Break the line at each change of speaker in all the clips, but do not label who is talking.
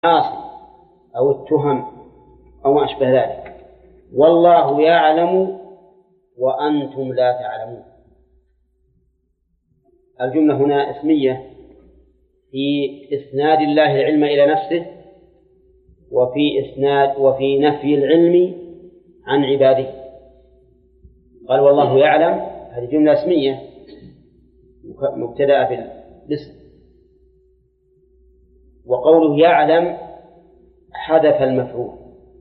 المعاصي أو التهم أو ما أشبه ذلك. والله يعلم وأنتم لا تعلمون. الجملة هنا اسمية في إسناد الله العلم إلى نفسه، وفي نفي العلم عن عباده. قال والله يعلم، هذه جملة اسمية مبتدأة بالاسم. وقوله يعلم حذف المفعول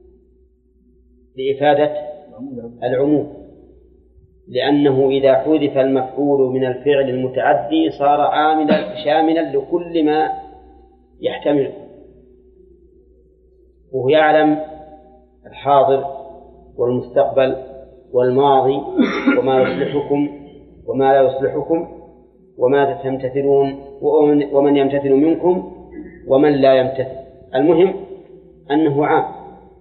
لإفادة العموم، لأنه إذا حذف المفعول من الفعل المتعدي صار عاملا شاملا لكل ما يحتمله. وهو يعلم الحاضر والمستقبل والماضي وما يصلحكم وما لا يصلحكم وما تمتثلون ومن يمتثل منكم ومن لا يمتثل. المهم أنه عام.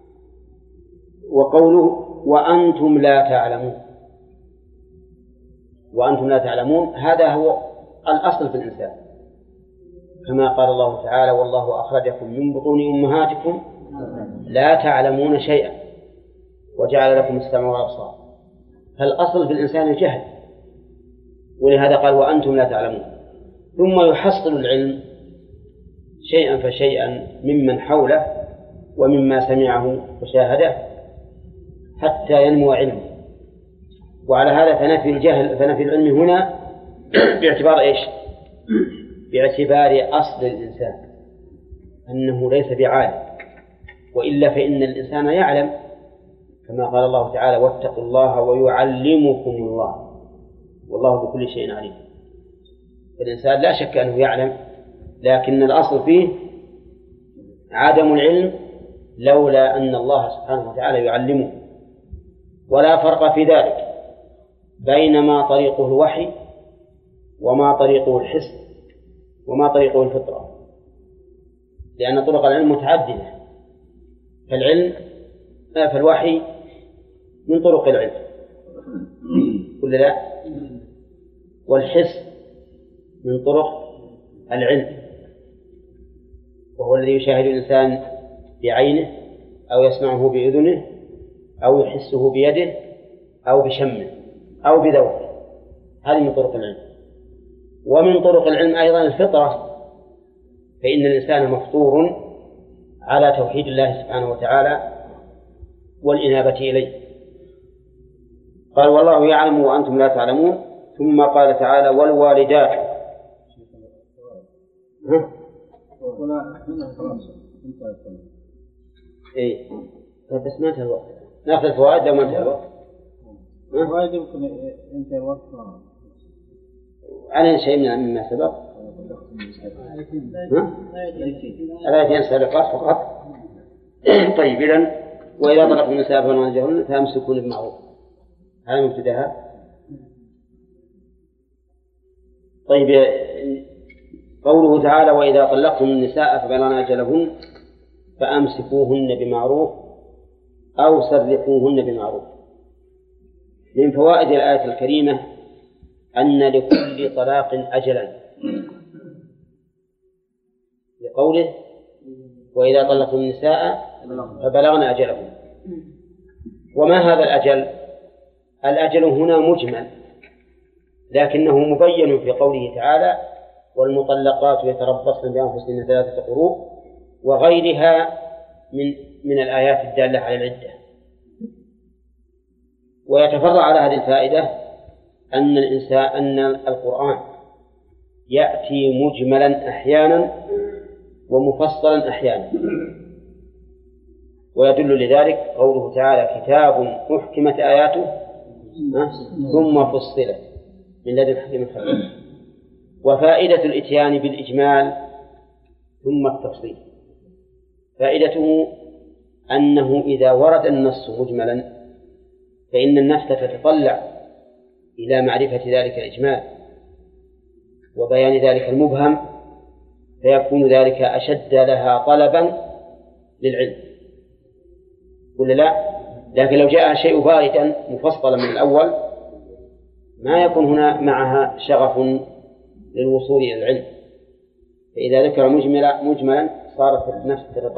وقوله وأنتم لا تعلمون، وأنتم لا تعلمون هذا هو الأصل في الإنسان، كما قال الله تعالى والله أخرجكم من بطون أمهاتكم لا تعلمون شيئا وجعل لكم السمع والأبصار. فالأصل في الإنسان الجهل، ولهذا قال وأنتم لا تعلمون. ثم يحصل العلم شيئا فشيئا ممن حوله ومما سمعه وشاهده حتى ينمو علمه. وعلى هذا فنفي العلم هنا باعتبار إيش؟ باعتبار أصل الإنسان أنه ليس بعالم، وإلا فإن الإنسان يعلم، كما قال الله تعالى واتقوا الله ويعلمكم الله والله بكل شيء عليم. الإنسان لا شك أنه يعلم، لكن الأصل فيه عدم العلم لولا أن الله سبحانه وتعالى يعلمه. ولا فرق في ذلك بين ما طريقه الوحي وما طريقه الحس وما طريقه الفطرة، لأن طرق العلم متعددة. فالوحي من طرق العلم ولا لا؟ والحس من طرق العلم، وهو الذي يشاهد الإنسان بعينه أو يسمعه بأذنه أو يحسه بيده أو بشمه أو بذوقه. هذه من طرق العلم. ومن طرق العلم أيضا الفطرة، فإن الإنسان مفطور على توحيد الله سبحانه وتعالى والإنابة إليه. قال والله يعلم وأنتم لا تعلمون. ثم قال تعالى والوالدات. إيه بس ما انتهى الوقت، ناخذ الفوائد لو ما انتهى الوقت.
الفوائد يمكن ينتهي الوقت
علينا شيء مما سبق. الآيتين سابقات فقط. طيب إذن وإذا طلقتم النساء فلم يجهرن فأمسكون بمعروف، هذا مبتدأها. طيب قوله تعالى وإذا طلقتم النساء فبلغن أجلهن فأمسكوهن بمعروف أو سرحوهن بمعروف. من فوائد الآية الكريمة أن لكل طلاق أجلا، لقوله وإذا طلقتم النساء فبلغن أجلهن. وما هذا الأجل؟ الأجل هنا مجمل، لكنه مبين في قوله تعالى والمطلقات يتربصن بأنفسهن 3 قروء وغيرها من الآيات الدالة على العدة. ويتفرع على هذه الفائدة أن القرآن يأتي مجملا أحيانا ومفصلا أحيانا. ويدل لذلك قوله تعالى كتاب أحكمت آياته ثم فصلت من لدن حكيم خبير. وفائدة الإتيان بالإجمال ثم التفصيل فائدته أنه إذا ورد النص مجملا فإن النفس تتطلع إلى معرفة ذلك الإجمال وبيان ذلك المبهم، فيكون ذلك أشد لها طلبا للعلم ولا لا؟ لكن لو جاء شيء باردا مفصلا من الأول ما يكون هنا معها شغف للوصول إلى العلم. فإذا ذكر مجملا صارت النفس